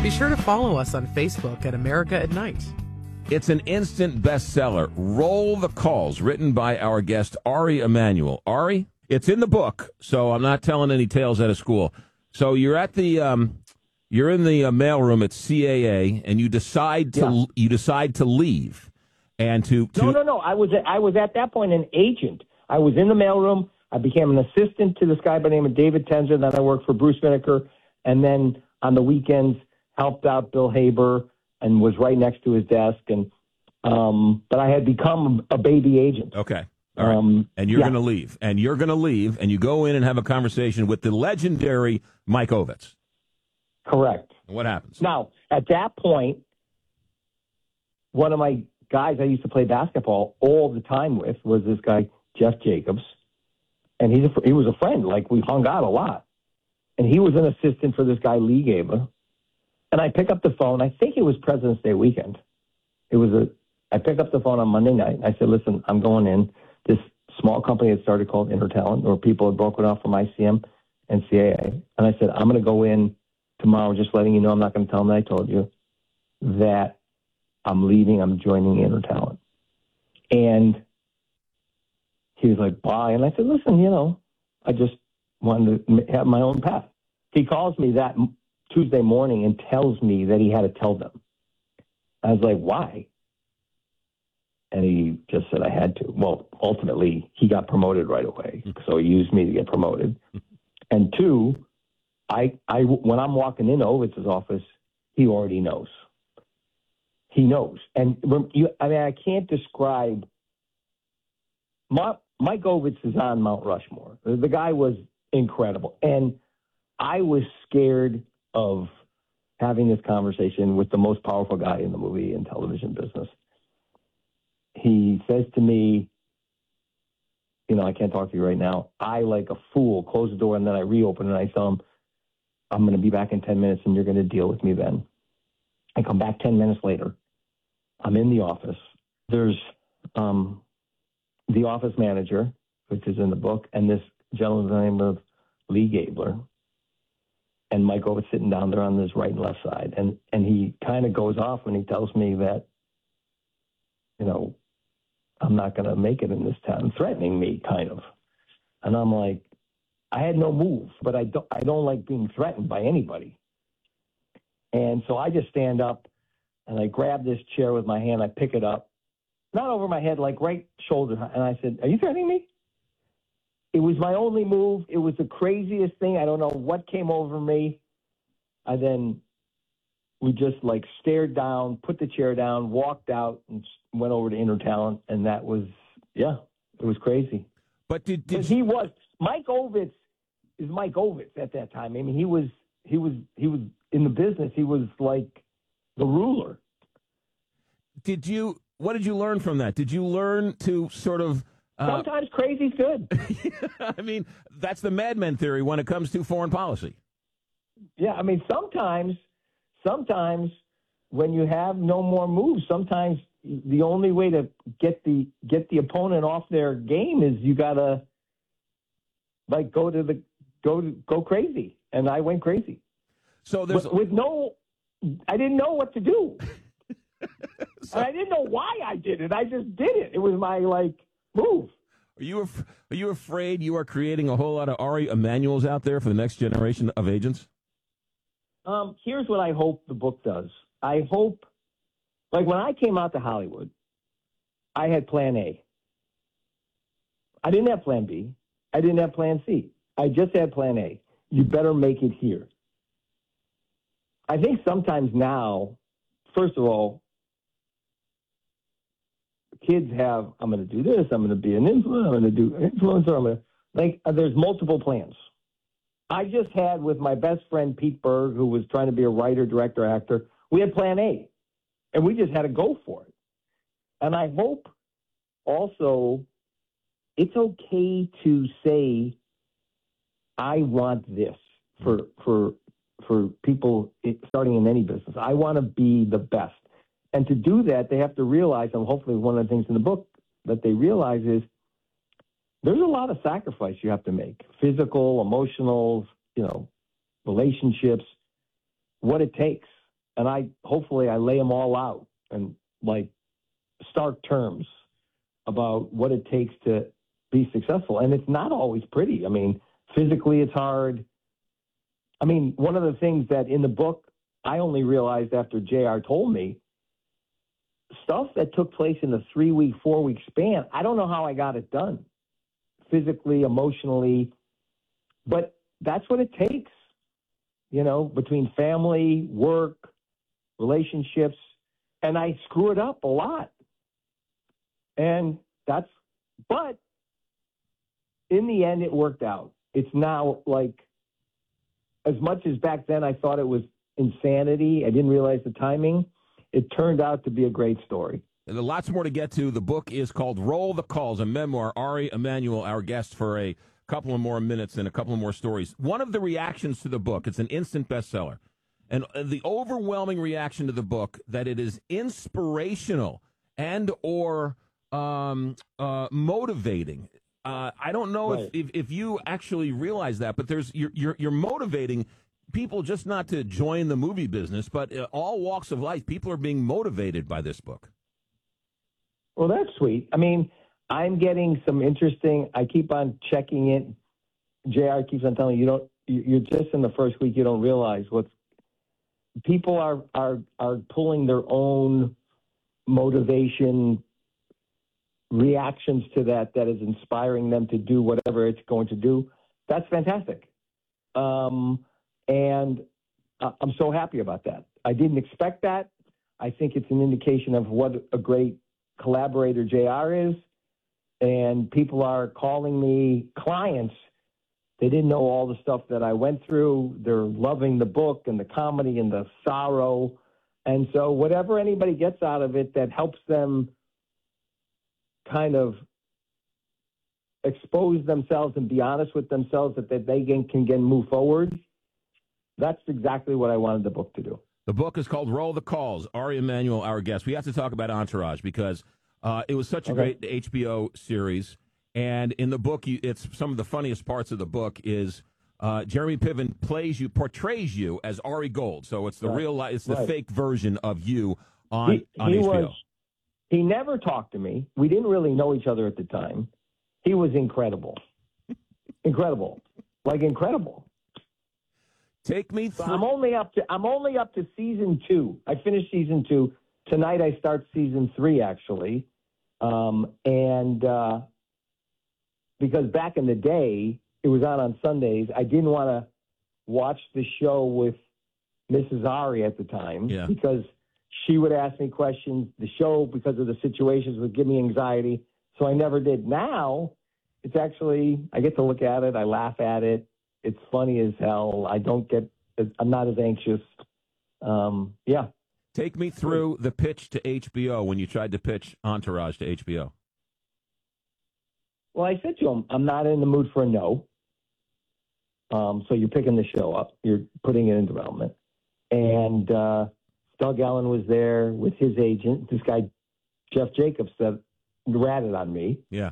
be sure to follow us on Facebook at America at Night. It's an instant bestseller. Roll the Calls, written by our guest, Ari Emanuel. Ari, it's in the book, so I'm not telling any tales out of school. So you're at the you're in the mailroom at CAA, and you decide to leave and to No. I was at that point an agent. I was in the mailroom. I became an assistant to this guy by the name of David Tenzer. Then I worked for Bruce Vinegar, and then on the weekends helped out Bill Haber and was right next to his desk. And but I had become a baby agent. Okay. All right. And you're going to leave. And you're going to leave, and you go in and have a conversation with the legendary Mike Ovitz. Correct. And what happens? Now, at that point, one of my guys I used to play basketball all the time with was this guy, Jeff Jacobs. And he was a friend. Like, we hung out a lot. And he was an assistant for this guy, Lee Gaba. And I pick up the phone. I think it was President's Day weekend. I pick up the phone on Monday night. And I said, listen, I'm going in. This small company had started called Intertalent, where people had broken off from ICM and CAA. And I said, I'm going to go in tomorrow, just letting you know, I'm not going to tell them that I told you, that I'm leaving. I'm joining Intertalent. And he was like, bye. And I said, listen, I just wanted to have my own path. He calls me that Tuesday morning and tells me that he had to tell them. I was like, why? And he just said I had to. Well, ultimately, he got promoted right away. So he used me to get promoted. And two, I when I'm walking in Ovitz's office, he already knows. He knows. And I can't describe. Mike Ovitz is on Mount Rushmore. The guy was incredible. And I was scared of having this conversation with the most powerful guy in the movie and television business. He says to me, I can't talk to you right now. I, like a fool, close the door, and then I reopen and I tell him, I'm going to be back in 10 minutes and you're going to deal with me then. I come back 10 minutes later. I'm in the office. There's the office manager, which is in the book, and this gentleman by the name of Lee Gabler, and Mike Ovitz sitting down there on his right and left side. And he kind of goes off when he tells me that, I'm not going to make it in this town, threatening me, kind of. And I'm like, I had no move, but I don't like being threatened by anybody. And so I just stand up and I grab this chair with my hand. I pick it up, not over my head, like right shoulder. And I said, are you threatening me? It was my only move. It was the craziest thing. I don't know what came over me. We just stared down, put the chair down, walked out, and went over to Intertalent. And that was, it was crazy. But he was Mike Ovitz is Mike Ovitz at that time. I mean, he was in the business. He was like the ruler. What did you learn from that? Did you learn to sort of? Sometimes crazy's good. I mean, that's the Mad Men theory when it comes to foreign policy. Yeah, I mean, sometimes when you have no more moves, sometimes the only way to get the opponent off their game is you gotta go crazy. And I went crazy. So there's I didn't know what to do. And I didn't know why I did it. I just did it. It was my move. Are you afraid you are creating a whole lot of Ari Emanuels out there for the next generation of agents? Here's what I hope the book does. I hope, when I came out to Hollywood, I had plan A. I didn't have plan B. I didn't have plan C. I just had plan A. You better make it here. I think sometimes now, first of all, kids have, I'm going to do this, I'm going to be an influencer, I'm going to do influencer, there's multiple plans. I just had with my best friend Pete Berg, who was trying to be a writer, director, actor, we had plan A, and we just had to go for it. And I hope also it's okay to say, I want this for people starting in any business. I want to be the best. And to do that, they have to realize, and hopefully one of the things in the book that they realize is there's a lot of sacrifice you have to make, physical, emotional, relationships, what it takes. and hopefully I lay them all out and like stark terms about what it takes to be successful. And it's not always pretty. I mean, physically it's hard. I mean, one of the things that in the book I only realized after JR told me, stuff that took place in the 3-week, 4-week span, I don't know how I got it done, physically, emotionally, but that's what it takes, between family, work, relationships, and I screw it up a lot. But in the end, it worked out. It's now like, as much as back then I thought it was insanity, I didn't realize the timing, it turned out to be a great story. And lots more to get to. The book is called Roll the Calls, a memoir. Ari Emanuel, our guest for a couple of more minutes and a couple of more stories. One of the reactions to the book, it's an instant bestseller, and the overwhelming reaction to the book that it is inspirational and or motivating. I don't know Right. if you actually realize that, but you're motivating people just not to join the movie business, but all walks of life. People are being motivated by this book. Well, that's sweet. I mean, I'm getting some interesting. I keep on checking it. JR keeps on telling me you're just in the first week. You don't realize people are pulling their own motivation reactions to that is inspiring them to do whatever it's going to do. That's fantastic. And I'm so happy about that. I didn't expect that. I think it's an indication of what a great collaborator JR is. And people are calling me clients. They didn't know all the stuff that I went through. They're loving the book and the comedy and the sorrow. And so whatever anybody gets out of it that helps them kind of expose themselves and be honest with themselves that they can move forward, that's exactly what I wanted the book to do. The book is called Roll the Calls. Ari Emanuel, our guest. We have to talk about Entourage because it was such a great HBO series. And in the book, it's some of the funniest parts of the book is Jeremy Piven portrays you as Ari Gold. So it's the real life, it's the fake version of you on HBO. He never talked to me. We didn't really know each other at the time. He was incredible. Incredible. Take me through. So I'm only up to season 2. I finished season 2. Tonight I start season 3 actually. Because back in the day, it was on Sundays. I didn't want to watch the show with Mrs. Ari at the time because she would ask me questions. The show, because of the situations, would give me anxiety. So I never did. Now, it's actually, I get to look at it. I laugh at it. It's funny as hell. I'm not as anxious. Take me through the pitch to HBO when you tried to pitch Entourage to HBO. Well, I said to him, I'm not in the mood for a no. So you're picking the show up. You're putting it in development. And Doug Ellen was there with his agent, this guy, Jeff Jacobs, that ratted on me. Yeah.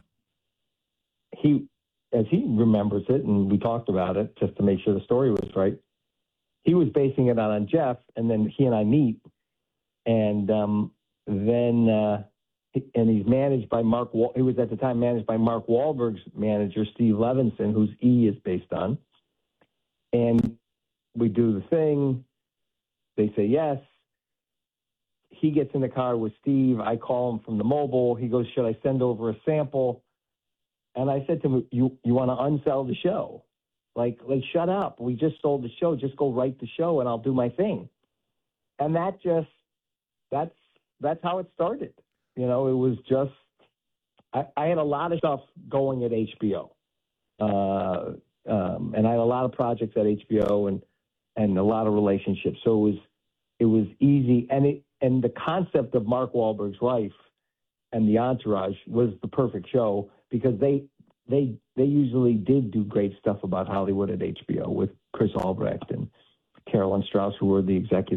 As he remembers it, and we talked about it just to make sure the story was right, he was basing it on Jeff, and then he and I meet. And and he's managed by he was at the time managed by Mark Wahlberg's manager, Steve Levinson, whose E is based on. And we do the thing. They say yes. He gets in the car with Steve. I call him from the mobile. He goes, should I send over a sample? And I said to him, you want to unsell the show? Like, shut up. We just sold the show. Just go write the show and I'll do my thing. And that's how it started. It was just, I had a lot of stuff going at HBO. And I had a lot of projects at HBO and a lot of relationships. So it was easy. And the concept of Mark Wahlberg's wife and the Entourage was the perfect show because they usually did do great stuff about Hollywood at HBO with Chris Albrecht and Carolyn Strauss, who were the executives.